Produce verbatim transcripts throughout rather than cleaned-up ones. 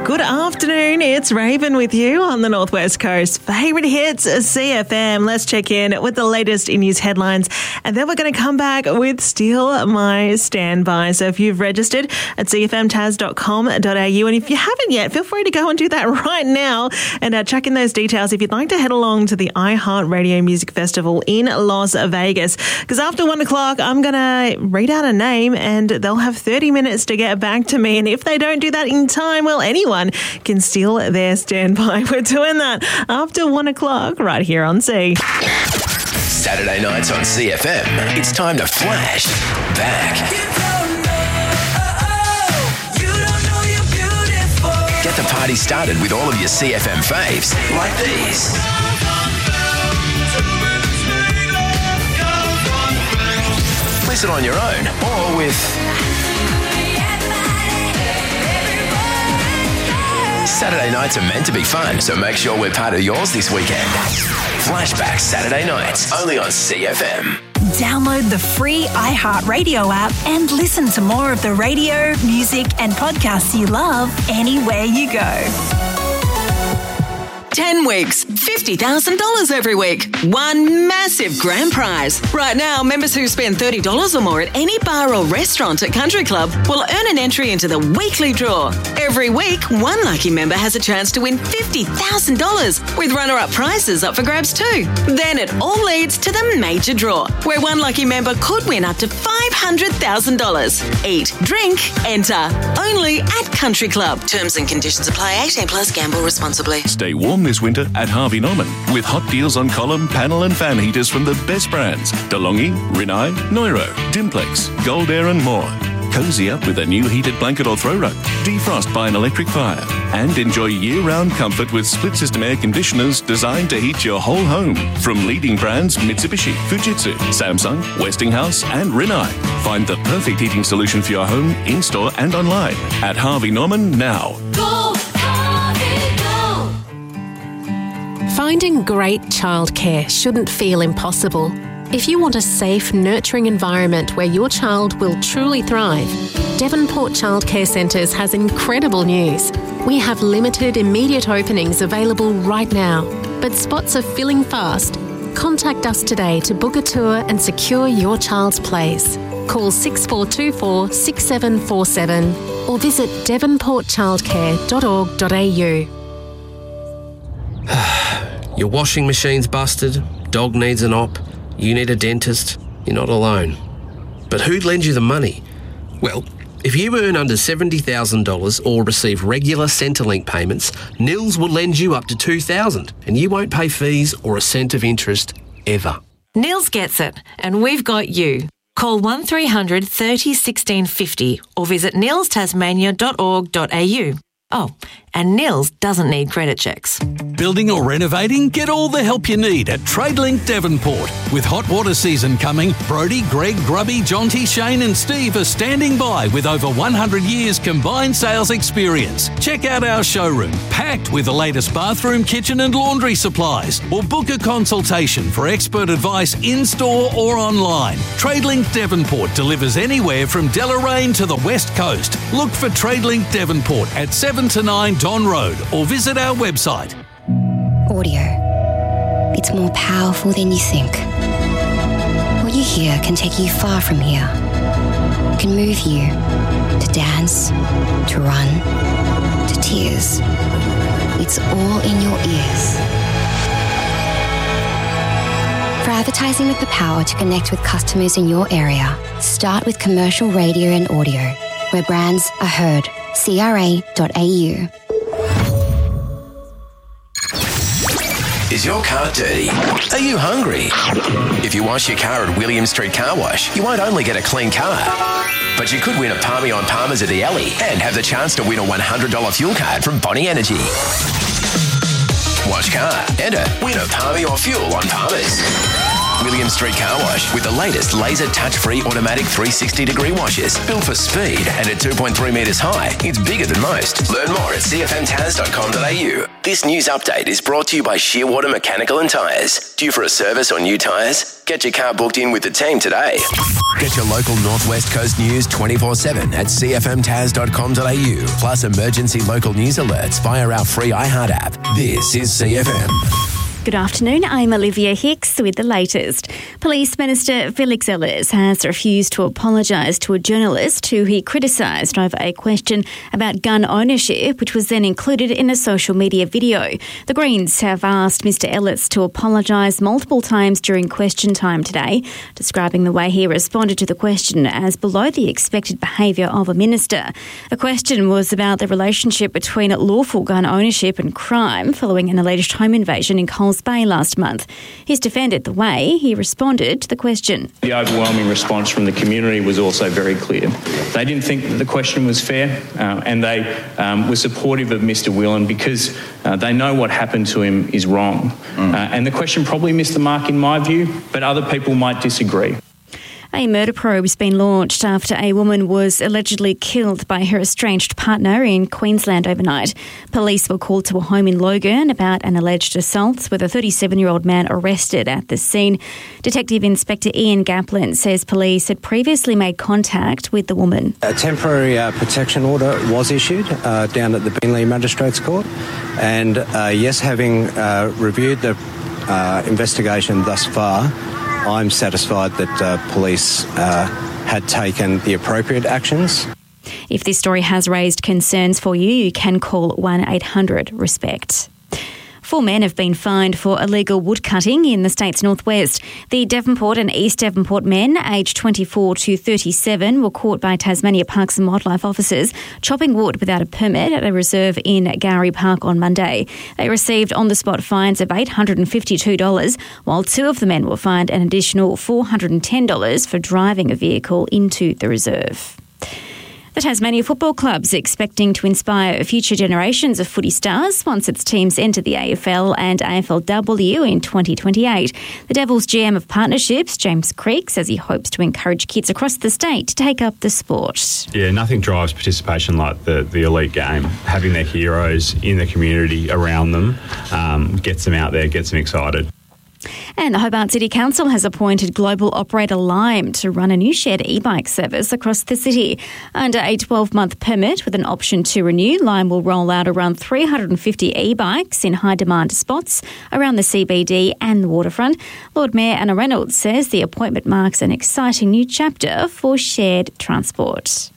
Good afternoon, it's Raven with you on the Northwest Coast. Favourite hits, C F M. Let's check in with the latest in news headlines and then we're going to come back with Steal My Standby. So if you've registered at c f m tas dot com dot a u and if you haven't yet, feel free to go and do that right now and uh, check in those details if you'd like to head along to the iHeartRadio Music Festival in Las Vegas. Because after one o'clock, I'm going to read out a name and they'll have thirty minutes to get back to me. And if they don't do that in time, well, anyone can steal their standby. We're doing that after one o'clock right here on C. Saturday nights on C F M, it's time to flash back. Get the party started with all of your C F M faves, like these. Listen on your own or with Saturday nights are meant to be fun, so make sure we're part of yours this weekend. Flashback Saturday nights, only on C F M. Download the free iHeartRadio app and listen to more of the radio, music and podcasts you love anywhere you go. ten weeks, fifty thousand dollars every week. One massive grand prize. Right now, members who spend thirty dollars or more at any bar or restaurant at Country Club will earn an entry into the weekly draw. Every week, one lucky member has a chance to win fifty thousand dollars with runner-up prizes up for grabs too. Then it all leads to the major draw, where one lucky member could win up to five hundred thousand dollars. Eat, drink, enter. Only at Country Club. Terms and conditions apply. eighteen plus, gamble responsibly. Stay warm this winter at Harvey Norman with hot deals on column, panel and fan heaters from the best brands. DeLonghi, Rinnai, Neuro, Dimplex, Gold Air and more. Cozy up with a new heated blanket or throw rug. Defrost by an electric fire. And enjoy year-round comfort with split-system air conditioners designed to heat your whole home. From leading brands Mitsubishi, Fujitsu, Samsung, Westinghouse and Rinnai. Find the perfect heating solution for your home in-store and online at Harvey Norman now. Go, Harvey, go! Finding great childcare shouldn't feel impossible. If you want a safe, nurturing environment where your child will truly thrive, Devonport Childcare Centres has incredible news. We have limited immediate openings available right now, but spots are filling fast. Contact us today to book a tour and secure your child's place. Call six four two four, six seven four seven or visit devonport childcare dot org dot a u. Your washing machine's busted, dog needs an op, you need a dentist, you're not alone. But who'd lend you the money? Well, if you earn under seventy thousand dollars or receive regular Centrelink payments, Nils will lend you up to two thousand dollars and you won't pay fees or a cent of interest ever. Nils gets it, and we've got you. Call one three hundred, thirty, sixteen fifty or visit nils tasmania dot org dot a u. Oh, and Nils doesn't need credit checks. Building or renovating? Get all the help you need at Tradelink Devonport. With hot water season coming, Brodie, Greg, Grubby, Jonty, Shane and Steve are standing by with over one hundred years combined sales experience. Check out our showroom, packed with the latest bathroom, kitchen and laundry supplies. Or book a consultation for expert advice in-store or online. Tradelink Devonport delivers anywhere from Deloraine to the West Coast. Look for Tradelink Devonport at seven to nine Don Road or visit our website. Audio. It's more powerful than you think. What you hear can take you far from here. It can move you to dance, to run, to tears. It's all in your ears. For advertising with the power to connect with customers in your area, start with commercial radio and audio, where brands are heard. c r a dot a u. Is your car dirty? Are you hungry? If you wash your car at William Street Car Wash, you won't only get a clean car, but you could win a Palmy on Palmers at the Alley and have the chance to win a one hundred dollars fuel card from Bonnie Energy. Wash car, enter, win a Palmy or fuel on Palmers. William Street Car Wash with the latest laser touch-free automatic three sixty degree washes. Built for speed and at two point three metres high, it's bigger than most. Learn more at c f m taz dot com dot a u. This news update is brought to you by Shearwater Mechanical and Tyres. Due for a service or new tyres? Get your car booked in with the team today. Get your local Northwest Coast news twenty-four seven at c f m taz dot com dot a u. Plus emergency local news alerts via our free iHeart app. This is C F M. Good afternoon, I'm Olivia Hicks with the latest. Police Minister Felix Ellis has refused to apologise to a journalist who he criticised over a question about gun ownership, which was then included in a social media video. The Greens have asked Mr Ellis to apologise multiple times during question time today, describing the way he responded to the question as below the expected behaviour of a minister. The question was about the relationship between lawful gun ownership and crime following an alleged home invasion in Coles Bay last month. He's defended the way he responded to the question. The overwhelming response from the community was also very clear. They didn't think that the question was fair, uh, and they um, were supportive of Mr Whelan because uh, they know what happened to him is wrong. Mm. Uh, and the question probably missed the mark in my view, but other people might disagree. A murder probe has been launched after a woman was allegedly killed by her estranged partner in Queensland overnight. Police were called to a home in Logan about an alleged assault, with a thirty-seven-year-old man arrested at the scene. Detective Inspector Ian Gaplin says police had previously made contact with the woman. A temporary uh, protection order was issued uh, down at the Beenleigh Magistrates Court, and uh, yes, having uh, reviewed the uh, investigation thus far, I'm satisfied that uh, police uh, had taken the appropriate actions. If this story has raised concerns for you, you can call one eight hundred RESPECT. Four men have been fined for illegal woodcutting in the state's northwest. The Devonport and East Devonport men, aged twenty-four to thirty-seven, were caught by Tasmania Parks and Wildlife officers chopping wood without a permit at a reserve in Gowrie Park on Monday. They received on-the-spot fines of eight hundred fifty-two dollars, while two of the men were fined an additional four hundred ten dollars for driving a vehicle into the reserve. The Tasmania Football Club's expecting to inspire future generations of footy stars once its teams enter the A F L and A F L W in twenty twenty-eight. The Devils G M of Partnerships, James Creek, says he hopes to encourage kids across the state to take up the sport. Yeah, nothing drives participation like the, the elite game. Having their heroes in the community around them um, gets them out there, gets them excited. And the Hobart City Council has appointed global operator Lime to run a new shared e-bike service across the city. Under a twelve-month permit with an option to renew, Lime will roll out around three hundred fifty e-bikes in high-demand spots around the C B D and the waterfront. Lord Mayor Anna Reynolds says the appointment marks an exciting new chapter for shared transport.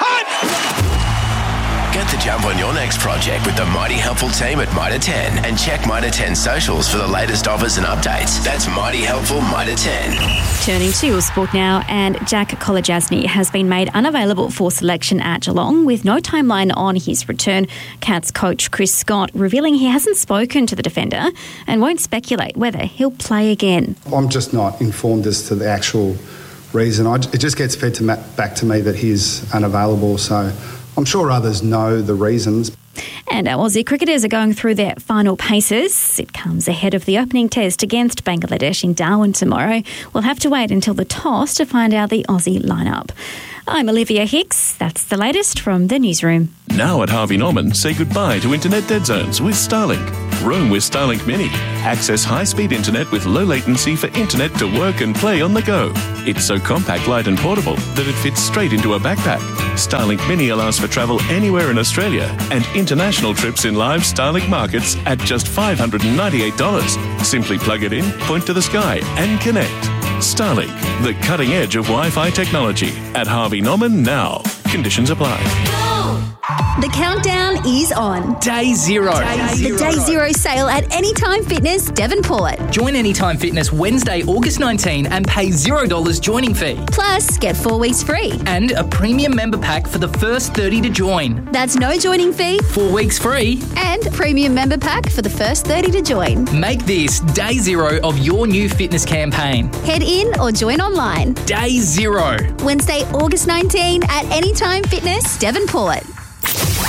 Get the jump on your next project with the Mighty Helpful team at Mitre ten and check Mitre ten socials for the latest offers and updates. That's Mighty Helpful Mitre ten. Turning to your sport now, and Jack Kolajasny has been made unavailable for selection at Geelong with no timeline on his return. Cats coach Chris Scott revealing he hasn't spoken to the defender and won't speculate whether he'll play again. I'm just not informed as to the actual reason. I, it just gets fed to ma- back to me that he's unavailable, so I'm sure others know the reasons. And our Aussie cricketers are going through their final paces. It comes ahead of the opening test against Bangladesh in Darwin tomorrow. We'll have to wait until the toss to find out the Aussie lineup. I'm Olivia Hicks. That's the latest from the newsroom. Now at Harvey Norman, say goodbye to internet dead zones with Starlink. Roam with Starlink Mini. Access high-speed internet with low latency for internet to work and play on the go. It's so compact, light and portable that it fits straight into a backpack. Starlink Mini allows for travel anywhere in Australia and international trips in live Starlink markets at just five hundred ninety-eight dollars. Simply plug it in, point to the sky and connect. Starlink, the cutting edge of Wi-Fi technology. At Harvey Norman now. Conditions apply. The countdown is on. Day zero. Day zero. The Day Zero sale at Anytime Fitness Devonport. Join Anytime Fitness Wednesday, August nineteenth and pay zero dollars joining fee. Plus, get four weeks free. And a premium member pack for the first thirty to join. That's no joining fee. Four weeks free. And premium member pack for the first thirty to join. Make this day zero of your new fitness campaign. Head in or join online. Day zero. Wednesday, August nineteenth at Anytime Fitness Devonport.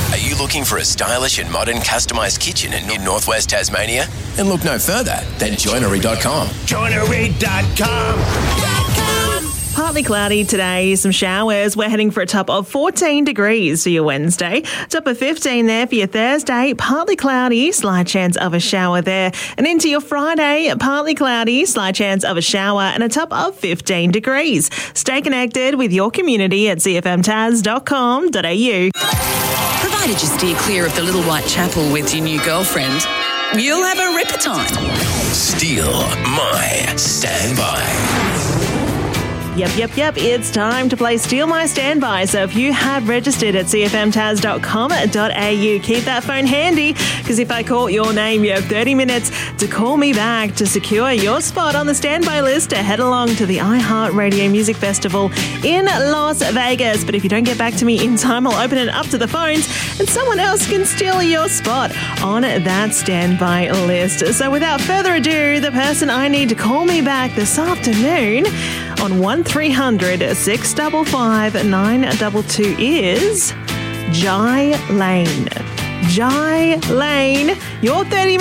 Are you looking for a stylish and modern customised kitchen in, in northwest Tasmania? Then look no further than joinery dot com. joinery dot com. Partly cloudy today, some showers. We're heading for a top of fourteen degrees for your Wednesday. Top of fifteen there for your Thursday. Partly cloudy, slight chance of a shower there. And into your Friday, partly cloudy, slight chance of a shower and a top of fifteen degrees. Stay connected with your community at c f m tas dot com dot a u. Provided you steer clear of the Little White Chapel with your new girlfriend, you'll have a ripper time. Steal my standby. Yep, yep, yep. It's time to play Steal My Standby. So if you have registered at c f m tas dot com dot a u, keep that phone handy because if I call your name, you have thirty minutes to call me back to secure your spot on the standby list to head along to the iHeartRadio Music Festival in Las Vegas. But if you don't get back to me in time, I'll open it up to the phones and someone else can steal your spot on that standby list. So without further ado, the person I need to call me back this afternoon on one three hundred six five five nine two two is Jai Lane. Jai Lane, your thirty